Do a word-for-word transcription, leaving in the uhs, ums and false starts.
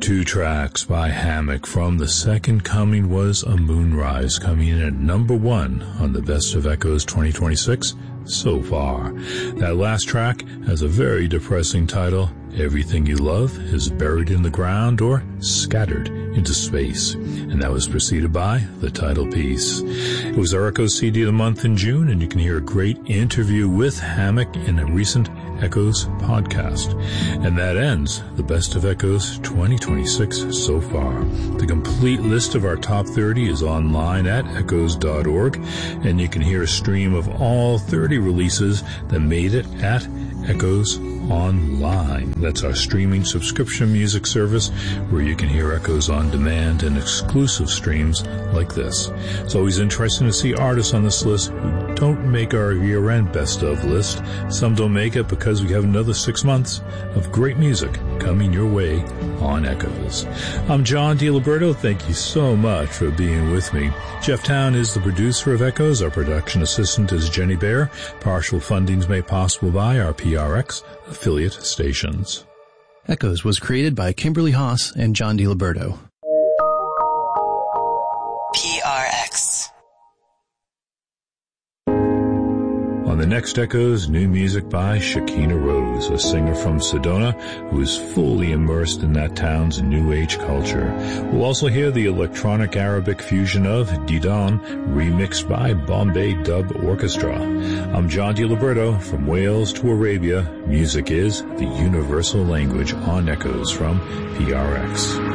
Two tracks by Hammock from The Second Coming was A Moonrise, coming in at number one on the Best of Echoes twenty twenty-six so far. That last track has a very depressing title, Everything You Love is Buried in the Ground or Scattered into Space, and that was preceded by the title piece. It was our Echoes C D of the month in June, and you can hear a great interview with Hammock in a recent Echoes podcast. And that ends the Best of Echoes twenty twenty-six so far. The complete list of our top thirty is online at echoes dot org, and you can hear a stream of all thirty releases that made it at Echoes Online. That's our streaming subscription music service where you can hear Echoes on demand and exclusive streams like this. It's always interesting to see artists on this list who don't make our year-end best of list. Some don't make it because we have another six months of great music coming your way on Echoes. I'm John DiLiberto. Thank you so much for being with me. Jeff Town is the producer of Echoes. Our production assistant is Jenny Bear. Partial fundings made possible by our P R X affiliate stations. Echoes was created by Kimberly Haas and John DiLiberto. P R X. On the next Echoes, new music by Shakina Rose, a singer from Sedona who is fully immersed in that town's new age culture. We'll also hear the electronic Arabic fusion of Didon, remixed by Bombay Dub Orchestra. I'm John DiLiberto. From Wales to Arabia, music is the universal language on Echoes from P R X.